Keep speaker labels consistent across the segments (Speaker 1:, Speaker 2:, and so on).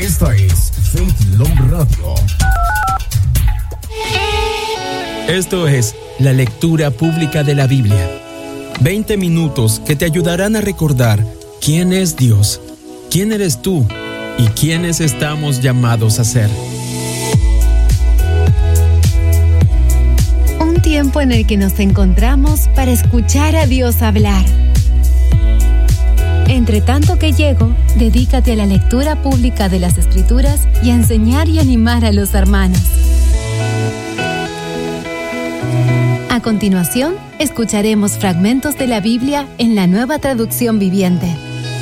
Speaker 1: Esta es Faith Love Radio.
Speaker 2: Esto es la lectura pública de la Biblia. 20 minutos que te ayudarán a recordar quién es Dios, quién eres tú y quiénes estamos llamados a ser.
Speaker 3: Un tiempo en el que nos encontramos para escuchar a Dios hablar. Entre tanto que llego, dedícate a la lectura pública de las Escrituras y a enseñar y animar a los hermanos. A continuación, escucharemos fragmentos de la Biblia en la Nueva Traducción Viviente.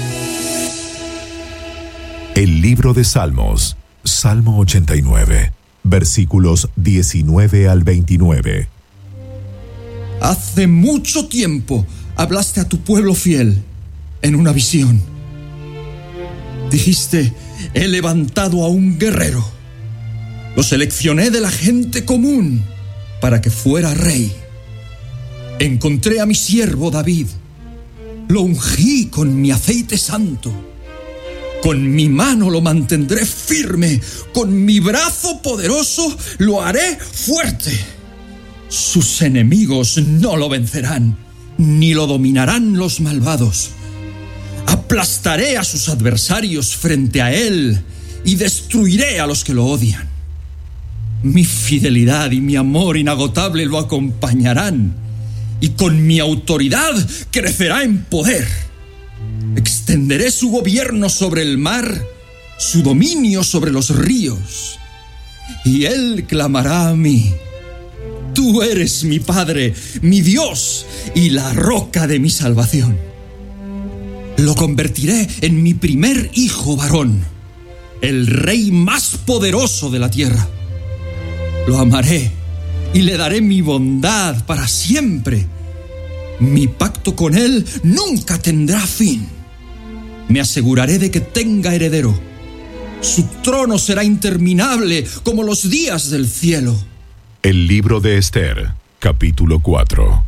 Speaker 4: El libro de Salmos, Salmo 89, versículos 19 al 29.
Speaker 5: Hace mucho tiempo hablaste a tu pueblo fiel en una visión. Dijiste: he levantado a un guerrero. Lo seleccioné de la gente común para que fuera rey. Encontré a mi siervo David. Lo ungí con mi aceite santo. Con mi mano lo mantendré firme. Con mi brazo poderoso lo haré fuerte. Sus enemigos no lo vencerán, ni lo dominarán los malvados. Aplastaré a sus adversarios frente a él y destruiré a los que lo odian. Mi fidelidad y mi amor inagotable lo acompañarán, y con mi autoridad crecerá en poder. Extenderé su gobierno sobre el mar, su dominio sobre los ríos. Y él clamará a mí: tú eres mi Padre, mi Dios y la roca de mi salvación. Lo convertiré en mi primer hijo varón, el rey más poderoso de la tierra. Lo amaré y le daré mi bondad para siempre. Mi pacto con él nunca tendrá fin. Me aseguraré de que tenga heredero. Su trono será interminable como los días del cielo.
Speaker 4: El libro de Esther, capítulo 4.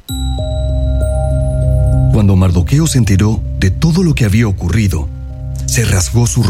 Speaker 6: Cuando Mardoqueo se enteró de todo lo que había ocurrido, se rasgó su